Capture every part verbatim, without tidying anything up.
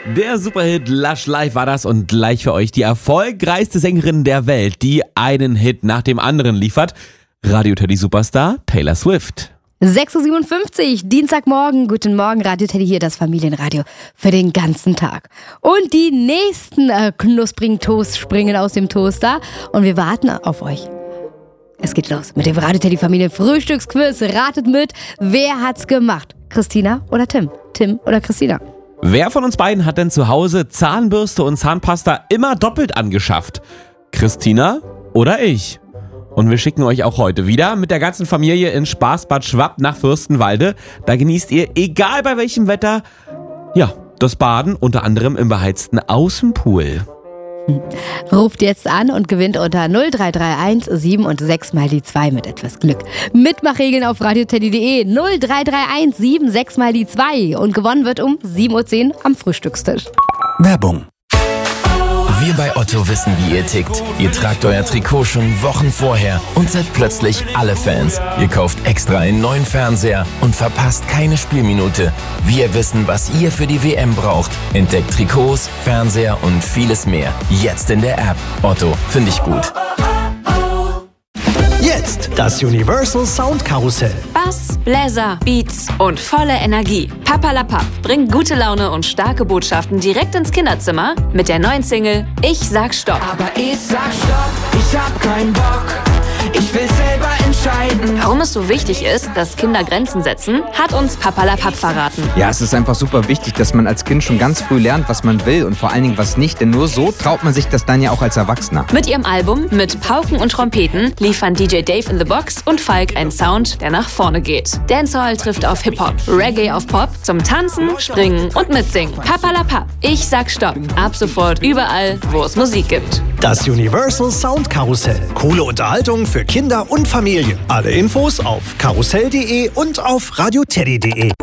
Der Superhit Lush Life war das und gleich für euch die erfolgreichste Sängerin der Welt, die einen Hit nach dem anderen liefert. Radio Teddy Superstar Taylor Swift. sechs Uhr siebenundfünfzig, Dienstagmorgen. Guten Morgen, Radio Teddy hier, das Familienradio für den ganzen Tag. Und die nächsten äh, knusprigen Toasts springen aus dem Toaster und wir warten auf euch. Es geht los mit dem Radio Teddy Familien Frühstücksquiz. Ratet mit, wer hat's gemacht? Christina oder Tim? Tim oder Christina? Wer von uns beiden hat denn zu Hause Zahnbürste und Zahnpasta immer doppelt angeschafft? Christina oder ich? Und wir schicken euch auch heute wieder mit der ganzen Familie in Spaßbad Schwapp nach Fürstenwalde. Da genießt ihr, egal bei welchem Wetter, ja, das Baden, unter anderem im beheizten Außenpool. Ruft jetzt an und gewinnt unter null drei drei eins sieben und sechs mal die zwei mit etwas Glück. Mitmachregeln auf radioteddy punkt de null drei drei eins sieben sechs mal die zwei und gewonnen wird um sieben Uhr zehn am Frühstückstisch. Werbung. Wir bei Otto wissen, wie ihr tickt. Ihr tragt euer Trikot schon Wochen vorher und seid plötzlich alle Fans. Ihr kauft extra einen neuen Fernseher und verpasst keine Spielminute. Wir wissen, was ihr für die W M braucht. Entdeckt Trikots, Fernseher und vieles mehr. Jetzt in der App. Otto, finde ich gut. Jetzt das Universal Sound Karussell. Bass, Bläser, Beats und volle Energie. Papalapap bringt gute Laune und starke Botschaften direkt ins Kinderzimmer mit der neuen Single Ich sag Stopp. Aber ich sag Stopp, ich hab keinen Bock. Ich will selber entscheiden. Warum es so wichtig ist, dass Kinder Grenzen setzen, hat uns Papalapap verraten. Ja, es ist einfach super wichtig, dass man als Kind schon ganz früh lernt, was man will und vor allen Dingen was nicht. Denn nur so traut man sich das dann ja auch als Erwachsener. Mit ihrem Album mit Pauken und Trompeten liefern D J Dave in the Box und Falk einen Sound, der nach vorne geht. Dancehall trifft auf Hip-Hop, Reggae auf Pop, zum Tanzen, Springen und Mitsingen. Papalapap, ich sag Stopp. Ab sofort überall, wo es Musik gibt. Das Universal Sound Karussell. Coole Unterhaltung für Kinder und Familien. Alle Infos auf karussell punkt de und auf radioteddy punkt de.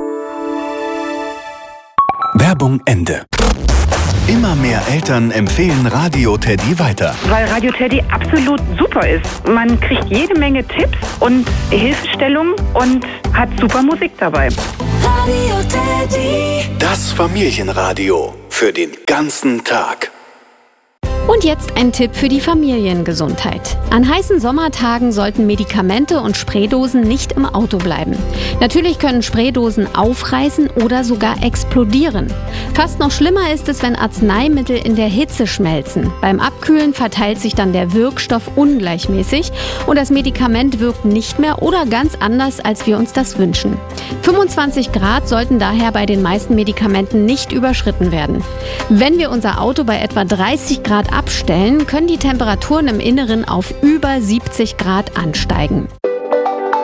Werbung Ende. Immer mehr Eltern empfehlen Radio Teddy weiter. Weil Radio Teddy absolut super ist. Man kriegt jede Menge Tipps und Hilfestellungen und hat super Musik dabei. Radio Teddy. Das Familienradio für den ganzen Tag. Und jetzt ein Tipp für die Familiengesundheit. An heißen Sommertagen sollten Medikamente und Spraydosen nicht im Auto bleiben. Natürlich können Spraydosen aufreißen oder sogar explodieren. Fast noch schlimmer ist es, wenn Arzneimittel in der Hitze schmelzen. Beim Abkühlen verteilt sich dann der Wirkstoff ungleichmäßig und das Medikament wirkt nicht mehr oder ganz anders, als wir uns das wünschen. fünfundzwanzig Grad sollten daher bei den meisten Medikamenten nicht überschritten werden. Wenn wir unser Auto bei etwa dreißig Grad abstellen, können die Temperaturen im Inneren auf über siebzig Grad ansteigen.